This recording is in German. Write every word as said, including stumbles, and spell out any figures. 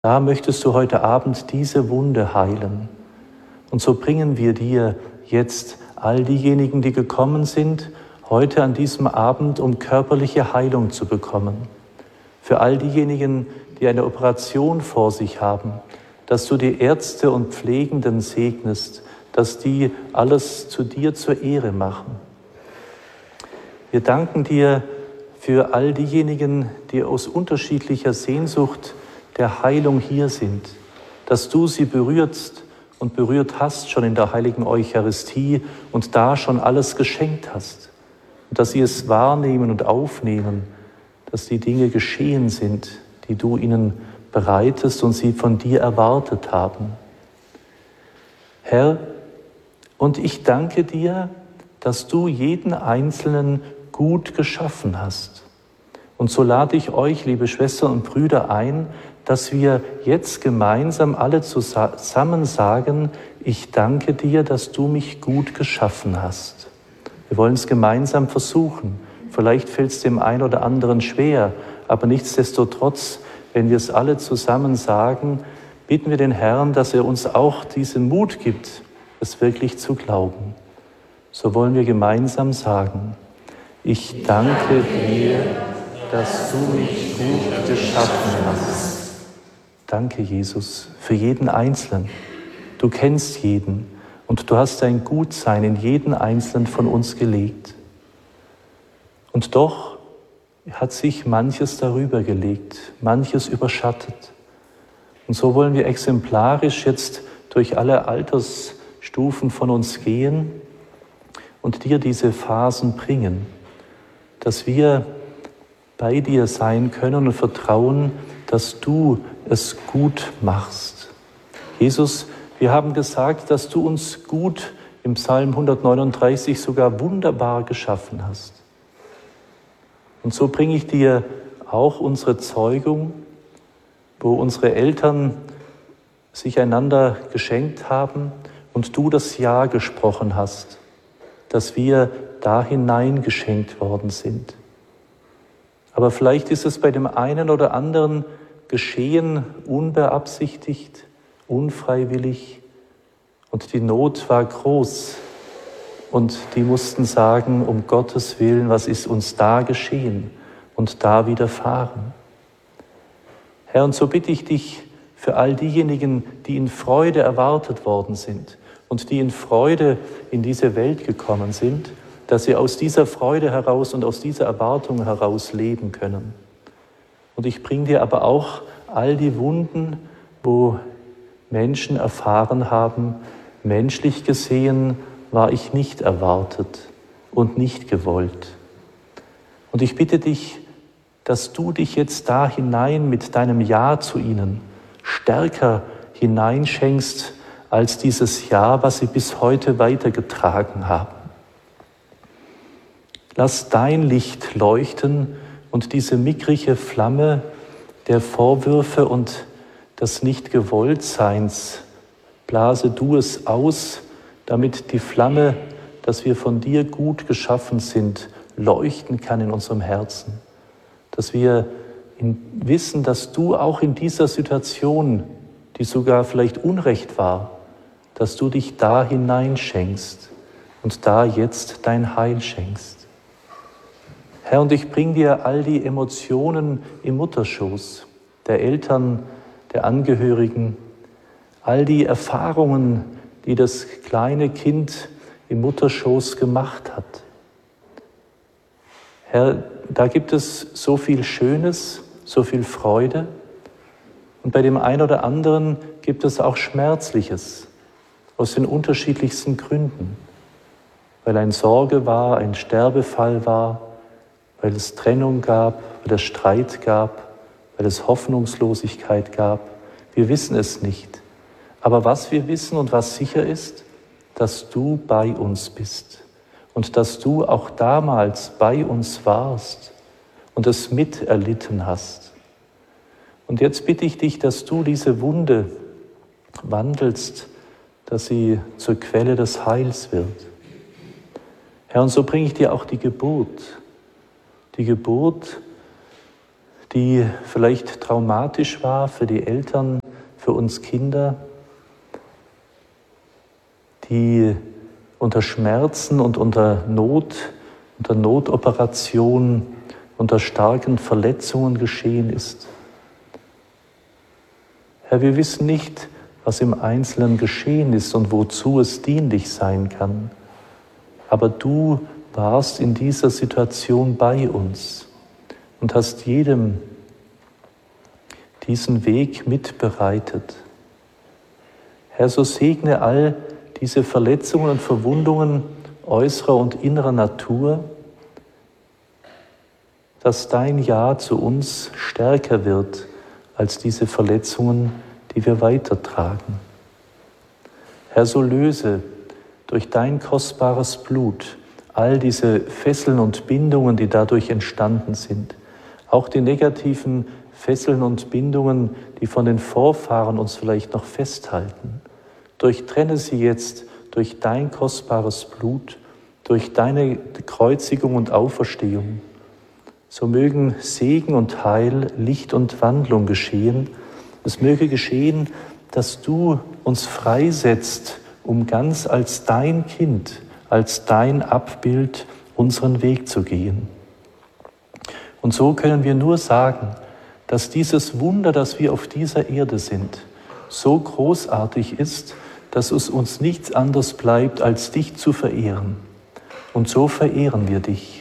Da möchtest du heute Abend diese Wunde heilen. Und so bringen wir dir jetzt all diejenigen, die gekommen sind, heute an diesem Abend, um körperliche Heilung zu bekommen. Für all diejenigen, die eine Operation vor sich haben, dass du die Ärzte und Pflegenden segnest, dass die alles zu dir zur Ehre machen. Wir danken dir für all diejenigen, die aus unterschiedlicher Sehnsucht der Heilung hier sind, dass du sie berührst und berührt hast schon in der heiligen Eucharistie und da schon alles geschenkt hast. Und dass sie es wahrnehmen und aufnehmen, dass die Dinge geschehen sind, die du ihnen bereitest und sie von dir erwartet haben. Herr, und ich danke dir, dass du jeden Einzelnen gut geschaffen hast. Und so lade ich euch, liebe Schwestern und Brüder, ein, dass wir jetzt gemeinsam alle zusammen sagen, ich danke dir, dass du mich gut geschaffen hast. Wir wollen es gemeinsam versuchen. Vielleicht fällt es dem einen oder anderen schwer, aber nichtsdestotrotz, wenn wir es alle zusammen sagen, bitten wir den Herrn, dass er uns auch diesen Mut gibt, es wirklich zu glauben. So wollen wir gemeinsam sagen, ich danke dir, dass du mich gut geschaffen hast. Danke, Jesus, für jeden Einzelnen. Du kennst jeden und du hast dein Gutsein in jeden Einzelnen von uns gelegt. Und doch hat sich manches darüber gelegt, manches überschattet. Und so wollen wir exemplarisch jetzt durch alle Altersstufen von uns gehen und dir diese Phasen bringen, dass wir bei dir sein können und vertrauen, dass du es gut machst. Jesus, wir haben gesagt, dass du uns gut im Psalm hundertneununddreißig sogar wunderbar geschaffen hast. Und so bringe ich dir auch unsere Zeugung, wo unsere Eltern sich einander geschenkt haben und du das Ja gesprochen hast, dass wir da hinein geschenkt worden sind. Aber vielleicht ist es bei dem einen oder anderen geschehen, unbeabsichtigt, unfreiwillig, und die Not war groß. Und die mussten sagen, um Gottes Willen, was ist uns da geschehen und da widerfahren? Herr, und so bitte ich dich für all diejenigen, die in Freude erwartet worden sind und die in Freude in diese Welt gekommen sind, dass sie aus dieser Freude heraus und aus dieser Erwartung heraus leben können. Und ich bringe dir aber auch all die Wunden, wo Menschen erfahren haben, menschlich gesehen war ich nicht erwartet und nicht gewollt. Und ich bitte dich, dass du dich jetzt da hinein mit deinem Ja zu ihnen stärker hineinschenkst als dieses Ja, was sie bis heute weitergetragen haben. Lass dein Licht leuchten und diese mickrige Flamme der Vorwürfe und des Nicht-Gewolltseins, blase du es aus, damit die Flamme, dass wir von dir gut geschaffen sind, leuchten kann in unserem Herzen. Dass wir wissen, dass du auch in dieser Situation, die sogar vielleicht Unrecht war, dass du dich da hineinschenkst und da jetzt dein Heil schenkst. Herr, und ich bringe dir all die Emotionen im Mutterschoß, der Eltern, der Angehörigen, all die Erfahrungen, die das kleine Kind im Mutterschoß gemacht hat. Herr, da gibt es so viel Schönes, so viel Freude, und bei dem einen oder anderen gibt es auch Schmerzliches, aus den unterschiedlichsten Gründen, weil ein Sorge war, ein Sterbefall war, weil es Trennung gab, weil es Streit gab, weil es Hoffnungslosigkeit gab. Wir wissen es nicht. Aber was wir wissen und was sicher ist, dass du bei uns bist und dass du auch damals bei uns warst und es miterlitten hast. Und jetzt bitte ich dich, dass du diese Wunde wandelst, dass sie zur Quelle des Heils wird. Herr, und so bringe ich dir auch die Geburt, die Geburt, die vielleicht traumatisch war für die Eltern, für uns Kinder, die unter Schmerzen und unter Not, unter Notoperation, unter starken Verletzungen geschehen ist. Herr, wir wissen nicht, was im Einzelnen geschehen ist und wozu es dienlich sein kann. Aber du warst in dieser Situation bei uns und hast jedem diesen Weg mitbereitet. Herr, so segne all diese Verletzungen und Verwundungen äußerer und innerer Natur, dass dein Ja zu uns stärker wird als diese Verletzungen, die wir weitertragen. Herr, so löse durch dein kostbares Blut all diese Fesseln und Bindungen, die dadurch entstanden sind, auch die negativen Fesseln und Bindungen, die von den Vorfahren uns vielleicht noch festhalten. Durchtrenne sie jetzt durch dein kostbares Blut, durch deine Kreuzigung und Auferstehung. So mögen Segen und Heil, Licht und Wandlung geschehen. Es möge geschehen, dass du uns freisetzt, um ganz als dein Kind, als dein Abbild unseren Weg zu gehen. Und so können wir nur sagen, dass dieses Wunder, dass wir auf dieser Erde sind, so großartig ist, dass es uns nichts anderes bleibt, als dich zu verehren. Und so verehren wir dich.